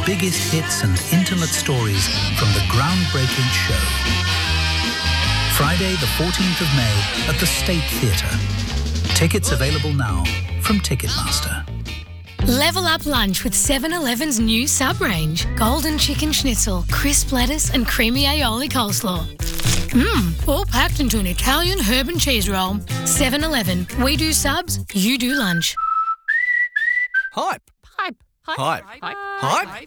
biggest hits and intimate stories from the groundbreaking show. Friday the 14th of May at the State Theatre. Tickets available now from Ticketmaster. Level up lunch with 7-Eleven's new sub-range. Golden chicken schnitzel, crisp lettuce and creamy aioli coleslaw. All packed into an Italian herb and cheese roll. 7-Eleven. We do subs, you do lunch. Hype. Hype. Hype. Hype.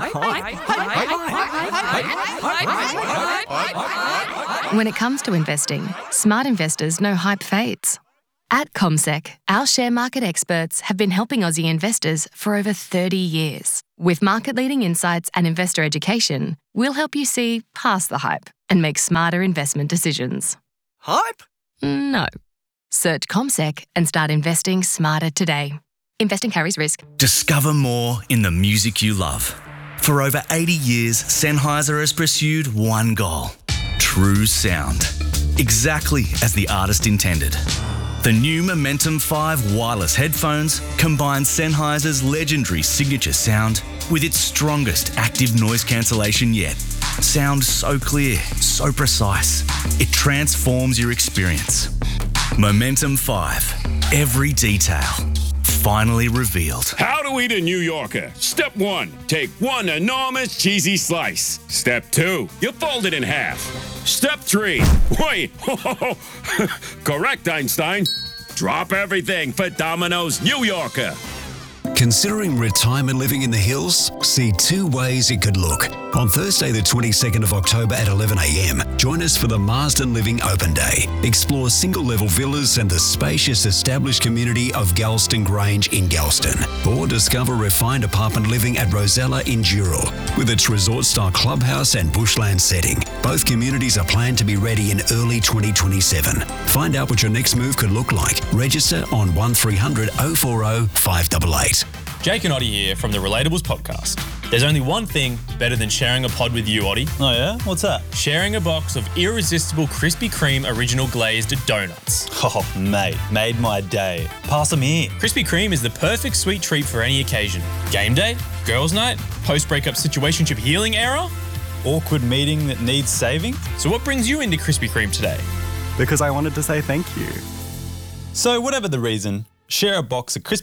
Hype. When it comes to investing, smart investors know hype fades. At CommSec, our share market experts have been helping Aussie investors for over 30 years. With market-leading insights and investor education, we'll help you see past the hype and make smarter investment decisions. Hype? No. Search CommSec and start investing smarter today. Investing carries risk. Discover more in the music you love. For over 80 years, Sennheiser has pursued one goal: true sound. Exactly as the artist intended. The new Momentum 5 wireless headphones combine Sennheiser's legendary signature sound with its strongest active noise cancellation yet. Sound so clear, so precise, it transforms your experience. Momentum 5, every detail, finally revealed. How to eat a New Yorker. Step 1, take one enormous cheesy slice. Step 2, you fold it in half. Step 3, wait, correct, Einstein. Drop everything for Domino's New Yorker. Considering retirement living in the hills? See two ways it could look. On Thursday the 22nd of October at 11 a.m, join us for the Marsden Living Open Day. Explore single-level villas and the spacious established community of Galston Grange in Galston. Or discover refined apartment living at Rosella in Dural, with its resort-style clubhouse and bushland setting. Both communities are planned to be ready in early 2027. Find out what your next move could look like. Register on 1300 040 588. Jake and Oddie here from the Relatables podcast. There's only one thing better than sharing a pod with you, Oddie. Oh yeah? What's that? Sharing a box of irresistible Krispy Kreme original glazed donuts. Oh, mate, made my day. Pass them here. Krispy Kreme is the perfect sweet treat for any occasion. Game day, girls' night, post-breakup situationship healing era. Awkward meeting that needs saving. So what brings you into Krispy Kreme today? Because I wanted to say thank you. So whatever the reason, share a box of Krispy